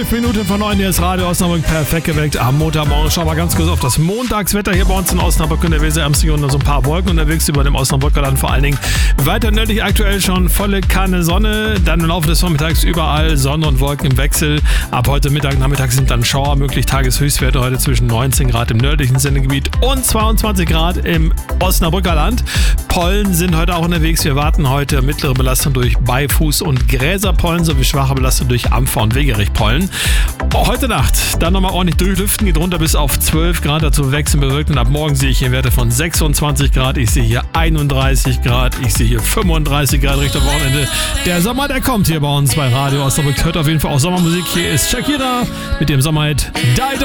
11 Minuten vor 9, hier ist Radio Osnabrück perfekt geweckt. Am Montagmorgen schauen wir ganz kurz auf das Montagswetter hier bei uns in Osnabrück und der Weser-Ermsregion. So ein paar Wolken unterwegs über dem Osnabrücker Land, vor allen Dingen weiter nördlich aktuell schon volle Kanne Sonne. Dann im Laufe des Vormittags überall Sonne und Wolken im Wechsel. Ab heute Mittag, Nachmittag sind dann Schauer möglich. Tageshöchstwerte heute zwischen 19 Grad im nördlichen Sendegebiet und 22 Grad im Osnabrücker Land. Pollen sind heute auch unterwegs. Wir warten heute mittlere Belastung durch Beifuß- und Gräserpollen sowie schwache Belastung durch Ampfer- und Wegerichpollen. Heute Nacht dann nochmal ordentlich durchlüften, geht runter bis auf 12 Grad, dazu wechseln bewölkt und ab morgen sehe ich hier Werte von 26 Grad, ich sehe hier 31 Grad, ich sehe hier 35 Grad Richtung Wochenende. Der Sommer, der kommt hier bei uns bei Radio Osnabrück. Hört auf jeden Fall auch Sommermusik. Hier ist Shakira mit dem Sommerhit Die Die.